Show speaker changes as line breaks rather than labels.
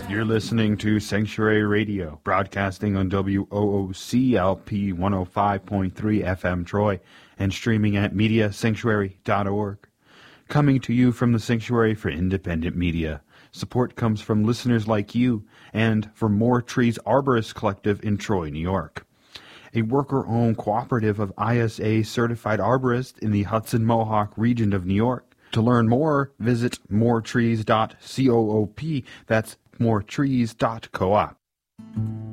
You're listening to Sanctuary Radio, broadcasting on WOOCLP 105.3 FM Troy and streaming at MediaSanctuary.org. Coming to you from the Sanctuary for Independent Media. Support comes from listeners like you and from More Trees Arborist Collective in Troy, New York, a worker-owned cooperative of ISA-certified arborists in the Hudson Mohawk region of New York. To learn more, visit moretrees.coop. That's moretrees.coop.